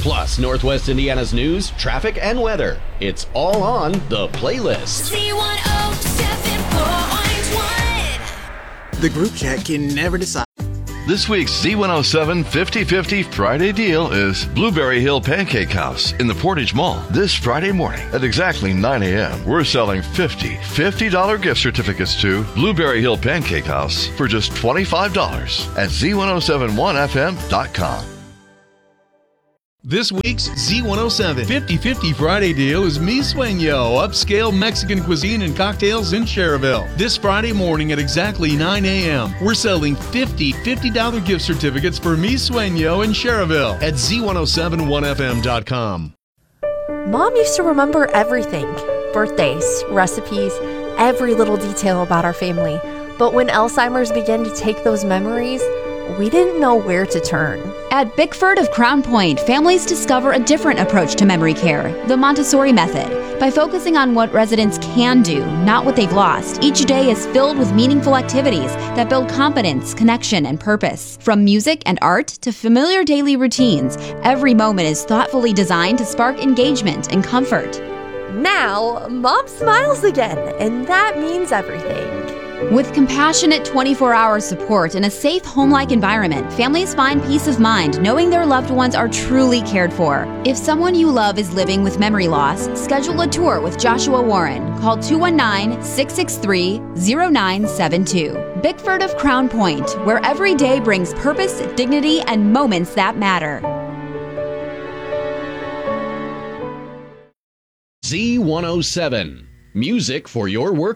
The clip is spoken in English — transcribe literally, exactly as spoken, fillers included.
Plus, Northwest Indiana's news, traffic, and weather. It's all on The Playlist. Z one oh seven point one. The group chat can never decide. This week's Z one oh seven fifty fifty Friday deal is Blueberry Hill Pancake House in the Portage Mall. This Friday morning at exactly nine a.m., we're selling fifty fifty dollars gift certificates to Blueberry Hill Pancake House for just twenty-five dollars at Z one oh seven one F M dot com. This week's Z one oh seven fifty fifty Friday deal is Mi Sueño, upscale Mexican cuisine and cocktails in Cherville. This Friday morning at exactly nine a.m., we're selling fifty fifty dollars gift certificates for Mi Sueño in Cherville at Z one oh seven one F M dot com. Mom used to remember everything. Birthdays, recipes, every little detail about our family. But when Alzheimer's began to take those memories, we didn't know where to turn. At Bickford of Crown Point, families discover a different approach to memory care, the Montessori method. By focusing on what residents can do, not what they've lost, each day is filled with meaningful activities that build confidence, connection, and purpose. From music and art to familiar daily routines, every moment is thoughtfully designed to spark engagement and comfort. Now, Mom smiles again, and that means everything. With compassionate twenty-four hour support and a safe home-like environment, families find peace of mind knowing their loved ones are truly cared for. If someone you love is living with memory loss, schedule a tour with Joshua Warren. Call two one nine, six six three, zero nine seven two. Bickford of Crown Point, where every day brings purpose, dignity, and moments that matter. Z one oh seven, music for your work.